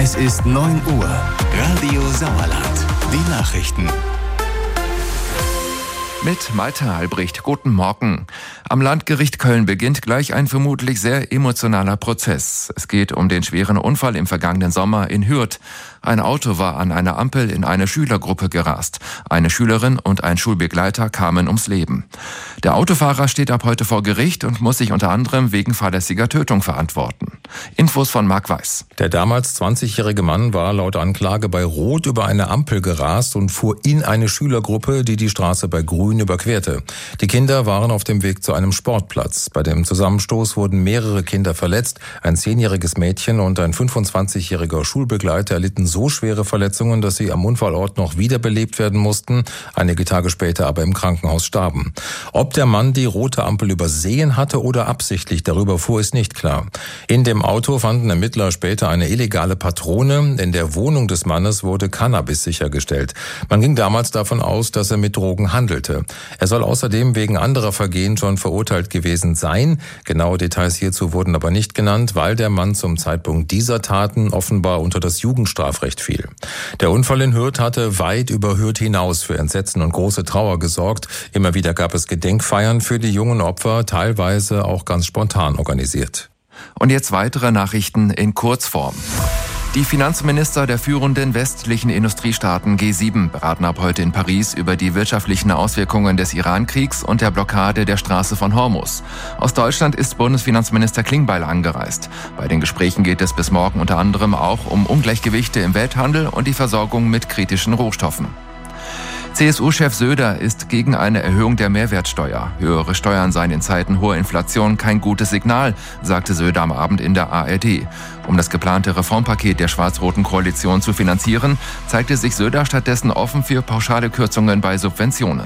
Es ist 9 Uhr. Radio Sauerland. Die Nachrichten. Mit Malte Albrecht. Guten Morgen. Am Landgericht Köln beginnt gleich ein vermutlich sehr emotionaler Prozess. Es geht um den schweren Unfall im vergangenen Sommer in Hürth. Ein Auto war an einer Ampel in eine Schülergruppe gerast. Eine Schülerin und ein Schulbegleiter kamen ums Leben. Der Autofahrer steht ab heute vor Gericht und muss sich unter anderem wegen fahrlässiger Tötung verantworten. Infos von Marc Weiß. Der damals 20-jährige Mann war laut Anklage bei Rot über eine Ampel gerast und fuhr in eine Schülergruppe, die die Straße bei Grün überquerte. Die Kinder waren auf dem Weg zu einem Sportplatz. Bei dem Zusammenstoß wurden mehrere Kinder verletzt. Ein 10-jähriges Mädchen und ein 25-jähriger Schulbegleiter erlitten so schwere Verletzungen, dass sie am Unfallort noch wiederbelebt werden mussten, einige Tage später aber im Krankenhaus starben. Ob der Mann die rote Ampel übersehen hatte oder absichtlich darüber fuhr, ist nicht klar. In dem Auto fanden Ermittler später eine illegale Patrone. In der Wohnung des Mannes wurde Cannabis sichergestellt. Man ging damals davon aus, dass er mit Drogen handelte. Er soll außerdem wegen anderer Vergehen schon verurteilt gewesen sein. Genaue Details hierzu wurden aber nicht genannt, weil der Mann zum Zeitpunkt dieser Taten offenbar unter das Jugendstrafrecht fiel. Der Unfall in Hürth hatte weit über Hürth hinaus für Entsetzen und große Trauer gesorgt. Immer wieder gab es Gedenkfeiern für die jungen Opfer, teilweise auch ganz spontan organisiert. Und jetzt weitere Nachrichten in Kurzform. Die Finanzminister der führenden westlichen Industriestaaten G7 beraten ab heute in Paris über die wirtschaftlichen Auswirkungen des Iran-Kriegs und der Blockade der Straße von Hormuz. Aus Deutschland ist Bundesfinanzminister Klingbeil angereist. Bei den Gesprächen geht es bis morgen unter anderem auch um Ungleichgewichte im Welthandel und die Versorgung mit kritischen Rohstoffen. CSU-Chef Söder ist gegen eine Erhöhung der Mehrwertsteuer. Höhere Steuern seien in Zeiten hoher Inflation kein gutes Signal, sagte Söder am Abend in der ARD. Um das geplante Reformpaket der schwarz-roten Koalition zu finanzieren, zeigte sich Söder stattdessen offen für pauschale Kürzungen bei Subventionen.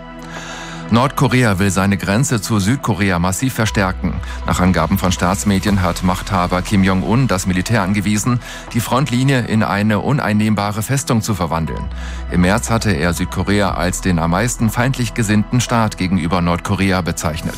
Nordkorea will seine Grenze zu Südkorea massiv verstärken. Nach Angaben von Staatsmedien hat Machthaber Kim Jong-un das Militär angewiesen, die Frontlinie in eine uneinnehmbare Festung zu verwandeln. Im März hatte er Südkorea als den am meisten feindlich gesinnten Staat gegenüber Nordkorea bezeichnet.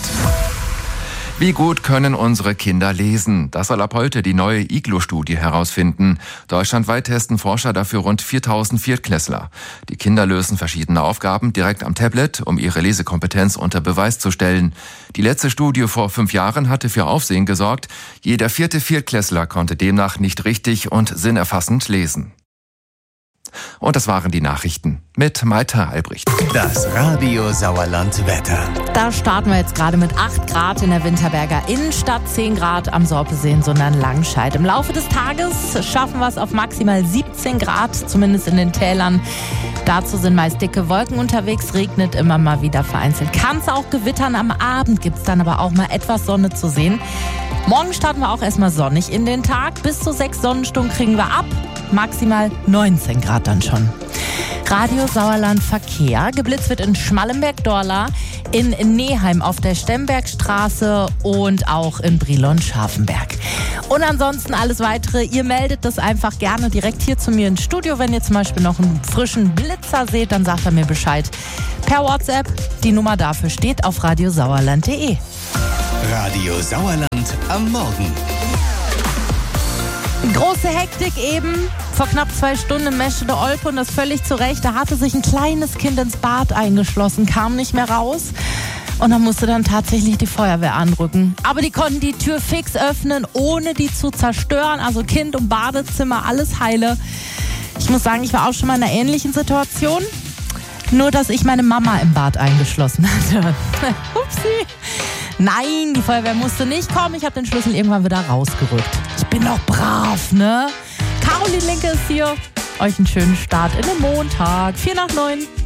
Wie gut können unsere Kinder lesen? Das soll ab heute die neue IGLO-Studie herausfinden. Deutschlandweit testen Forscher dafür rund 4000 Viertklässler. Die Kinder lösen verschiedene Aufgaben direkt am Tablet, um ihre Lesekompetenz unter Beweis zu stellen. Die letzte Studie vor 5 Jahren hatte für Aufsehen gesorgt. Jeder 4. Viertklässler konnte demnach nicht richtig und sinnerfassend lesen. Und das waren die Nachrichten mit Malte Albrecht. Das Radio Sauerland Wetter. Da starten wir jetzt gerade mit 8 Grad in der Winterberger Innenstadt, 10 Grad am Sorpesee in Sundern-Langscheid. Im Laufe des Tages schaffen wir es auf maximal 17 Grad, zumindest in den Tälern. Dazu sind meist dicke Wolken unterwegs, regnet immer mal wieder vereinzelt. Kann es auch gewittern, am Abend gibt es dann aber auch mal etwas Sonne zu sehen. Morgen starten wir auch erstmal sonnig in den Tag. Bis zu 6 Sonnenstunden kriegen wir ab. Maximal 19 Grad dann schon. Radio Sauerland Verkehr. Geblitzt wird in Schmallenberg-Dorla, in Neheim auf der Stembergstraße und auch in Brilon-Scharfenberg. Und ansonsten alles Weitere, ihr meldet das einfach gerne direkt hier zu mir ins Studio. Wenn ihr zum Beispiel noch einen frischen Blitzer seht, dann sagt er mir Bescheid per WhatsApp. Die Nummer dafür steht auf radiosauerland.de. Radio Sauerland am Morgen. Große Hektik eben. Vor knapp 2 Stunden in Meschede-Olpe und das völlig zu Recht. Da hatte sich ein kleines Kind ins Bad eingeschlossen, kam nicht mehr raus. Und dann musste dann tatsächlich die Feuerwehr anrücken. Aber die konnten die Tür fix öffnen, ohne die zu zerstören. Also Kind und Badezimmer, alles heile. Ich muss sagen, ich war auch schon mal in einer ähnlichen Situation. Nur, dass ich meine Mama im Bad eingeschlossen hatte. Upsi. Nein, die Feuerwehr musste nicht kommen. Ich habe den Schlüssel irgendwann wieder rausgerückt. Ich bin doch brav, ne? Caroline Linke ist hier. Euch einen schönen Start in den Montag. 8:45.